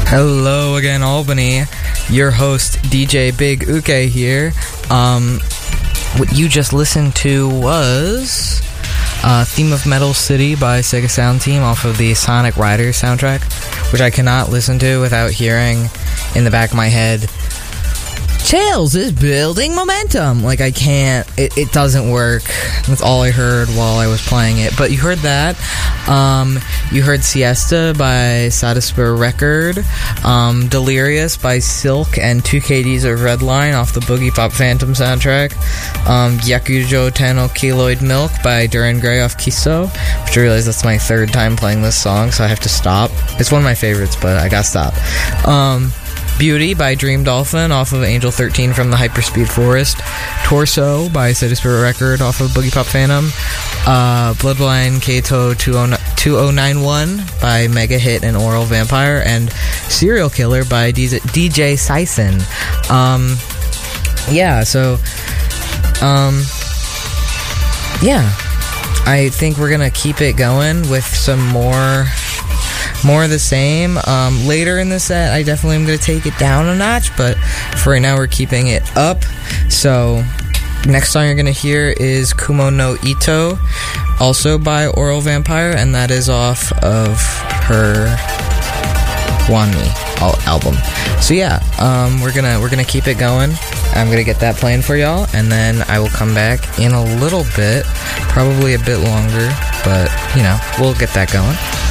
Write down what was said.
Hello again, Albany. Your host, DJ Big Uke here. What you just listened to was Theme of Metal City by Sega Sound Team off of the Sonic Riders soundtrack, which I cannot listen to without hearing in the back of my head, Tails is building momentum. Like, I can't, it doesn't work. That's all I heard while I was playing it. But you heard that. You heard Siesta by Sadispur Record, Delirious by Silk, and 2KDs of Redline off the Boogie Pop Phantom soundtrack, Yakujo Tano Keloid Milk by Duran Gray off Kiso, which I realize that's my third time playing this song, so I have to stop. It's one of my favorites, but I gotta stop. Beauty by Dream Dolphin off of Angel 13 from the Hyperspeed Forest, Torso by City Spirit Record off of Boogie Pop Phantom, Bloodline Kato 2091 by Mega Hit and Oral Vampire, and Serial Killer by DJ Sison. I think we're gonna keep it going with some more of the same. Later in the set, I definitely am going to take it down a notch, but for right now, we're keeping it up. So, next song you're going to hear is Kumo no Ito, also by Oral Vampire, and that is off of her Wanmi album. So yeah, we're gonna keep it going. I'm gonna get that playing for y'all, and then I will come back in a little bit, probably a bit longer, but you know, we'll get that going.